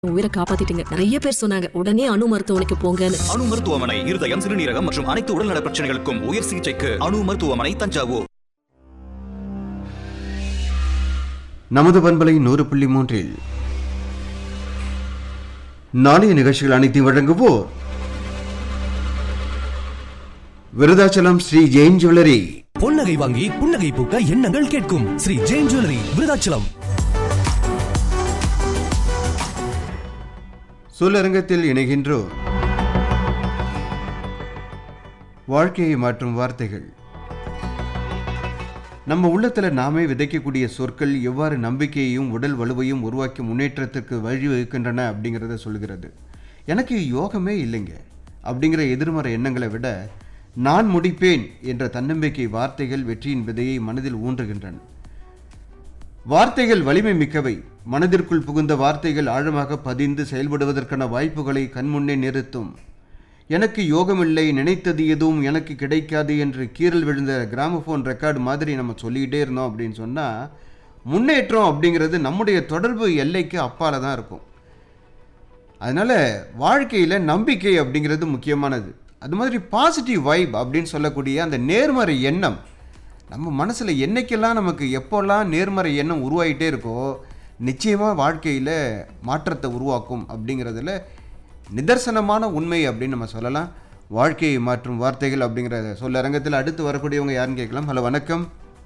உயிரை காப்பாத்திட்டீங்க. நிறைய பேர் சொன்னாங்க உடனே அணு மருத்துவமனைக்கு போங்கன்னு. அணு மருத்துவமனை இருதயம், சிறுநீரகம் மற்றும் அனைத்து உடல்நல பிரச்சனைகளுக்கும் உயர் சிகிச்சைக்கு அணு மருத்துவமனை, தஞ்சாவூர். நமது பண்பலை 100.3 நாளைய நிகழ்ச்சிகள் அனைத்தையும் வழங்குவோர் விருதாச்சலம் ஸ்ரீ ஜெயின் ஜுவல்லரி. பொன்னகை வாங்கி புன்னகை பூக்க எண்ணங்கள் கேட்கும் ஸ்ரீ ஜெயின் ஜுவல்லரி, விருதாச்சலம். சொல்லரங்கத்தில் இணைகின்றோம். வாழ்க்கையை மாற்றும் வார்த்தைகள். நம்ம உள்ளத்துல நாமே விதைக்கக்கூடிய சொற்கள் எவ்வாறு நம்பிக்கையையும் உடல் வலுவையும் உருவாக்கி முன்னேற்றத்துக்கு வழிவகுக்கின்றன அப்படிங்கிறத சொல்கிறது. எனக்கு யோகமே இல்லைங்க அப்படிங்கிற எதிர்மறை எண்ணங்களை விட நான் முடிப்பேன் என்ற தன்னம்பிக்கை வார்த்தைகள் வெற்றியின் விதையை மனதில் ஊன்றுகின்றன. வார்த்தைகள் வலிமை மிக்கவை. மனதிற்குள் புகுந்த வார்த்தைகள் ஆழமாக பதிந்து செயல்படுவதற்கான வாய்ப்புகளை கண்முன்னே நிறுத்தும். எனக்கு யோகமில்லை, நினைத்தது எதுவும் எனக்கு கிடைக்காது என்று கீறல் விழுந்த கிராமபோன் ரெக்கார்டு மாதிரி நம்ம சொல்லிக்கிட்டே இருந்தோம் அப்படின்னு சொன்னால் முன்னேற்றம் அப்படிங்கிறது நம்முடைய தொடர்பு எல்லைக்கு அப்பால தான் இருக்கும். அதனால் வாழ்க்கையில் நம்பிக்கை அப்படிங்கிறது முக்கியமானது. அது மாதிரி பாசிட்டிவ் வைப் அப்படின்னு சொல்லக்கூடிய அந்த நேர்மறை எண்ணம் நம்ம மனசில் என்னைக்கெல்லாம் நமக்கு எப்போல்லாம் நேர்மறை எண்ணம் உருவாகிட்டே இருக்கோ நிச்சயமாக வாழ்க்கையில் மாற்றத்தை உருவாக்கும் அப்படிங்கிறதுல நிதர்சனமான உண்மை அப்படின்னு நம்ம சொல்லலாம். வாழ்க்கையை மாற்றும் வார்த்தைகள் அப்படிங்கிற சொல்ல அரங்கத்தில் அடுத்து வரக்கூடியவங்க யாருன்னு கேட்கலாம். ஹலோ, வணக்கம்.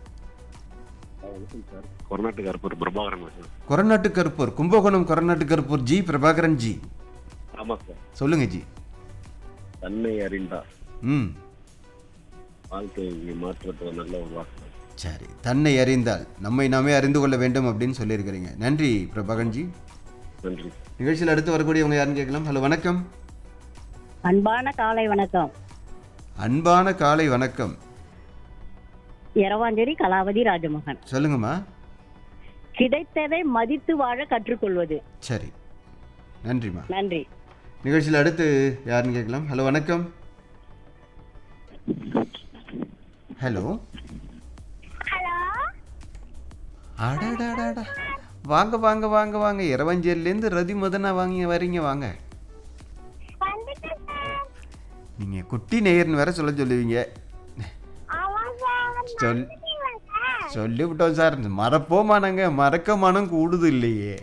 Koranattu Karuppur, Kumbakonam Koranattu Karuppur G Prabhakaran G. ஆமா சார், சொல்லுங்க ஜி. தன்னை அறிந்தார் வாழ்க்கையை மாற்றுவது நல்ல ஒரு வார்த்தை. சரி, தன்னை அறிந்தால் நம்மை நாமே அறிந்து கொள்ள வேண்டும் அப்படின்னு சொல்லியிருக்கிறீங்க. நன்றி பிரபாகரன் ஜி. நன்றி. நிகழ்ச்சியில் அடுத்து வரக்கூடியவங்க யாருன்னு கேட்கலாம். ஹலோ, வணக்கம். அன்பான காலை வணக்கம். அன்பான காலை வணக்கம். இரவாஞ்சேரி கலாவதி ராஜமோகன். சொல்லுங்கம்மா. கிடைத்ததை மதித்து வாழ கற்றுக்கொள்வது. சரி, நன்றிம்மா. நன்றி. நிகழ்ச்சியில் அடுத்து யாருன்னு கேட்கலாம். ஹலோ, வணக்கம். ஹலோ. அடடாடாடா, வாங்க வாங்க வாங்க வாங்க. இரவஞ்சேரிலேருந்து ரதி மதனா வாங்க வரீங்க, வாங்க. நீங்கள் குட்டி நேயர்னு வேற சொல்லுவீங்க. சொல்லிவிட்டோம் சார். மறப்போமானங்க, மறக்க மனம் கூடுது இல்லையே.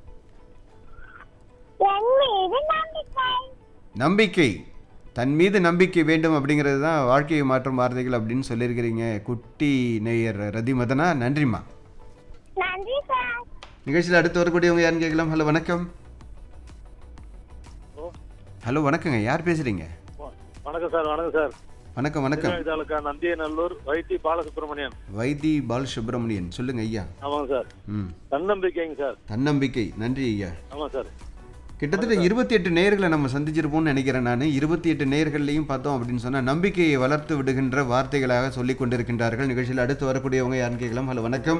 நம்பிக்கை, தன் மீது நம்பிக்கை வேண்டும் அப்படிங்கிறது தான் வாழ்க்கையை மாற்றும் வார்த்தைகள் அப்படின்னு சொல்லியிருக்கிறீங்க குட்டி நேயர் ரதி மதனா. நன்றிம்மா. நிகழ்ச்சியில் அடுத்து வரக்கூடியவங்க யாருன்னு கேட்கலாம். ஹலோ, வணக்கம். ஹலோ, வணக்கங்க. யார் பேசுறீங்க? வணக்கம் சார். வணக்கம் சார். வணக்கம் வணக்கம். நந்தியநல்லூர் வைத்தி பாலசுப்ரமணியன். வைத்தி பாலசுப்ரமணியன், சொல்லுங்க ஐயா. ஆமாங்க சார். தன்னம்பிக்கைங்க சார். தன்னம்பிக்கை, நன்றி ஐயா. ஆமா சார். கிட்டத்தட்ட 28 நேயர்களை நம்ம சந்திச்சிருப்போம்னு நினைக்கிறேன். நான் 28 நேயர்கள்லையும் பார்த்தோம் அப்படின்னு சொன்னால் நம்பிக்கையை வளர்த்து விடுகின்ற வார்த்தைகளாக சொல்லிக் கொண்டிருக்கின்றார்கள். நிகழ்ச்சியில் அடுத்து வரக்கூடியவங்க யாருன்னு கேட்கலாம். ஹலோ, வணக்கம்.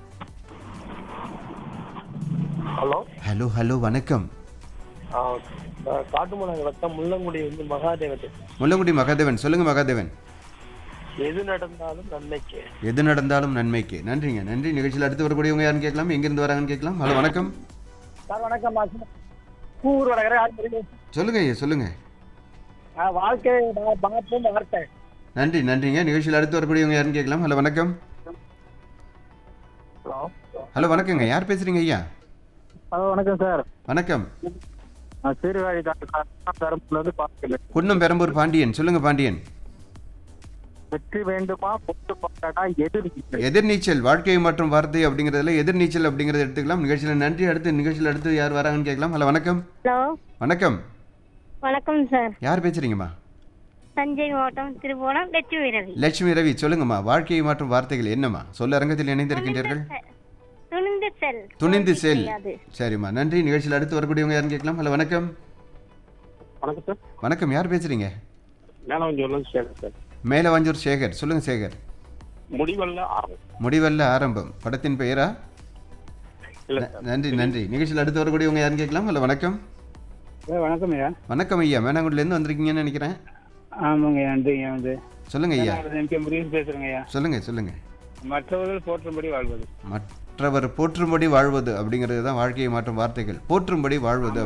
ஹலோ ஹலோ ஹலோ, வணக்கம். காட்டுமலை வட்டம் முள்ளங்குடி மகாதேவன். முள்ளங்குடி மகாதேவன், சொல்லுங்க மகாதேவன். எது நடந்தாலும் நன்மைக்கு. எது நடந்தாலும் நன்மைக்கு. நன்றிங்க, நன்றி. நிகழ்ச்சியில் அடுத்து வரக்கூடியவங்க யாருன்னு கேட்கலாம். எங்கிருந்து வராங்கன்னு கேட்கலாம். ஹலோ, வணக்கம். சார் வணக்கம். கூர் வடகரை. சொல்லுங்க ஐயா, சொல்லுங்க. வாழ்க்கை மாற்றும் வார்த்தை. நன்றி, நன்றிங்க. நிகழ்ச்சியில் அடுத்து வரக்கூடியவங்க யாருன்னு கேட்கலாம். ஹலோ, வணக்கம். ஹலோ ஹலோ, வணக்கங்க. யார் பேசுறீங்க ஐயா? ஹலோ, வணக்கம் சார். வணக்கம். சீர்காழி பெரம்பூர்லேருந்து பார்க்கிறேன். குன்னம் பெரம்பூர் பாண்டியன், சொல்லுங்க பாண்டியன். வெற்றி வேண்டுமா பொட்டு பாட்டா எதிர்நீச்சல். எதிர்நீச்சல், வாழ்க்கையை மற்றும் வார்த்தை அப்படிங்கிறதுல எதிர்நீச்சல் அப்படிங்கிறத எடுத்துக்கலாம். நிகழ்ச்சியில் நன்றி. அடுத்து நிகழ்ச்சியில் அடுத்து யார் வராங்கன்னு கேட்கலாம். ஹலோ, வணக்கம். ஹலோ, வணக்கம். வணக்கம் சார். யார் பேசுறீங்கம்மா? தஞ்சை மாவட்டம் திருவோணம் லட்சுமி ரவி. லட்சுமி ரவி, சொல்லுங்கம்மா. வாழ்க்கையை மாற்றும் வார்த்தைகள் என்னம்மா? சொல்ல அரங்கத்தில் இணைந்திருக்கின்றீர்கள். துணிந்து செல். துணிந்து செல். சரிம்மா, நன்றி. நிகழ்ச்சியில் அடுத்து வரக்கூடியவங்க யாருன்னு கேட்கலாம். ஹலோ, வணக்கம். வணக்கம் சார். வணக்கம். யார் பேசுறீங்க? மேலவஞ்சூர்லேருந்து சேகர் சார். மேலவஞ்சூர் சேகர், சொல்லுங்க சேகர். முடிவல்ல ஆரம்பம். முடிவல்ல ஆரம்பம் படத்தின் பெயரா? நன்றி, நன்றி. நிகழ்ச்சியில் அடுத்து வரக்கூடியவங்க யாருன்னு கேட்கலாம். ஹலோ, வணக்கம். வணக்கம் ஐயா. வணக்கம் ஐயா. மேனாங்குடிலேருந்து வந்திருக்கீங்கன்னு நினைக்கிறேன். ஆமாங்க, நன்றிங்க. சொல்லுங்க ஐயா. பேசுறேங்க ஐயா. சொல்லுங்க சொல்லுங்க. மற்றவர்கள் போற்றும்படி வாழ்வது. மற்றவர் போற்றும்படி வாழ்வது அப்படிங்கிறது தான் வாழ்க்கையை மாற்றும் வார்த்தைகள். போற்றும்படி வாழ்வது